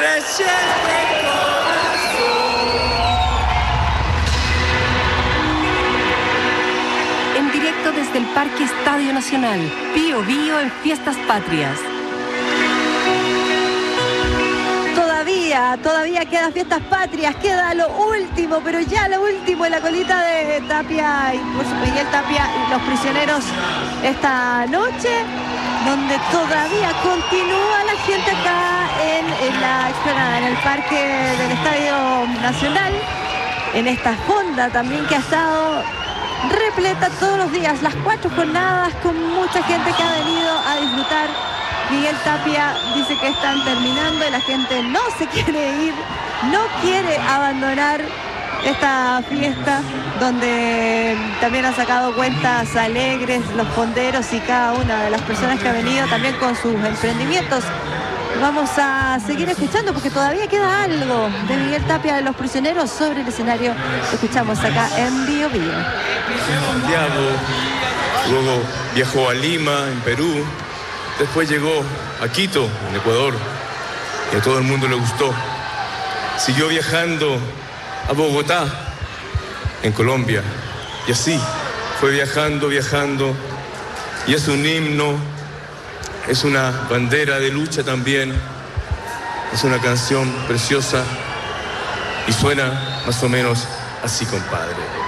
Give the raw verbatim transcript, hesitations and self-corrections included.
estrellas de corazón. En directo desde el Parque Estadio Nacional, Bío Bío en Fiestas Patrias. Todavía, todavía quedan Fiestas Patrias, queda lo último, pero ya lo último en la colita de Tapia y por supuesto Miguel Tapia y los prisioneros esta noche, donde todavía continúa la gente acá en, en la explanada, en el Parque del Estadio Nacional, en esta fonda también que ha estado repleta todos los días, las cuatro jornadas, con mucha gente que ha venido a disfrutar. Miguel Tapia dice que están terminando y la gente no se quiere ir, no quiere abandonar esta fiesta, donde también han sacado cuentas alegres los fonderos y cada una de las personas que ha venido también con sus emprendimientos. Vamos a seguir escuchando porque todavía queda algo de Miguel Tapia de los prisioneros sobre el escenario. Escuchamos acá en Bío Bío. Santiago, luego viajó a Lima, en Perú. Después llegó a Quito, en Ecuador, y a todo el mundo le gustó. Siguió viajando a Bogotá, en Colombia, y así fue viajando, viajando, y es un himno, es una bandera de lucha también, es una canción preciosa, y suena más o menos así, compadre.